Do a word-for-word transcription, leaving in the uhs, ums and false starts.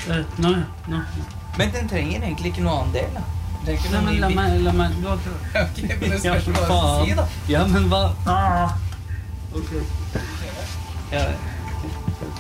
Uh, nå, nå. Men den trenger egentlig ikke noe annen del, da. Den trenger ikke Nei, noe men la ny meg, la meg, du har ikke... Ok, men det Ja, spørs hva faen. du si, da. Ja, men hva? Ah. Ok. Ja,